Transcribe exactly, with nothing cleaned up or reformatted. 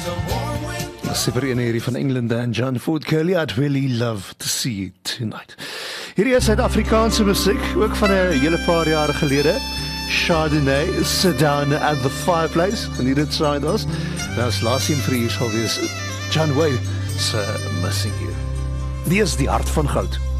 Super ene hierdie van England en John Ford Curly. I'd really love to see you tonight. Hierdie is Suid-Afrikaanse musiek, ook van 'n hele paar jare gelede. Chardonnay, Sit Down at the Fireplace. En hier dit saai ons. Nou is laas een vir hier sal wees John Wayne se Missing You. Die is die hart van goud.